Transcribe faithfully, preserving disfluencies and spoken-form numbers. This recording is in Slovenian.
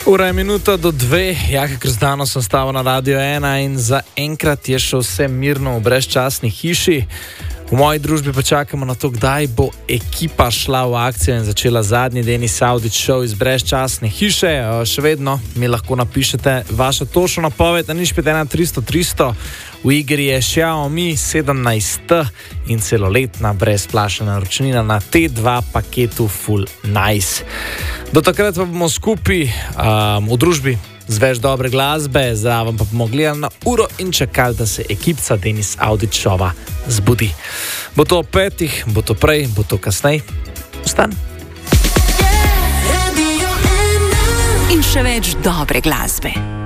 Ura je minuta do dve, Jaka Krzdano sem stavil na Radio ena in za enkrat je še vse mirno v brezčasni hiši. V moji družbi pa čakamo na to, kdaj bo ekipa šla v akcijo in začela zadnji Denis Avdić show iz brezčasne hiše. Še vedno mi lahko napišete vašo točno napoved na nič pet ena tristo tristo. V igri je Xiaomi sedemnajst in celoletna brezplačna naročnina na T dva paketu Full Nice. Do takrat pa bomo skupaj um, v družbi z več dobre glasbe, zraven pa bomo gledali na uro in čakali, da se ekipca Denis Avdić showa zbudi. Bo to ob petih, bo to prej, bo to kasneje. Ostan. In še več dobre glasbe.